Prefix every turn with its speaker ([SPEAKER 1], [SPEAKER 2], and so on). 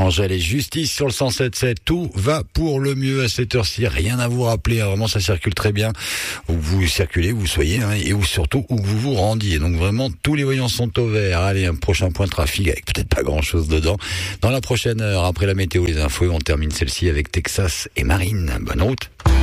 [SPEAKER 1] Angèle et Justice sur le 107.7. Tout va pour le mieux à cette heure-ci. Rien à vous rappeler. Vraiment, ça circule très bien. Où vous circulez, où vous soyez, et où surtout où vous vous rendiez. Donc vraiment, tous les voyants sont au vert. Allez, un prochain point de trafic avec peut-être pas grand-chose dedans. Dans la prochaine heure, après la météo, les infos, on termine celle-ci avec Texas et Marine. Bonne route.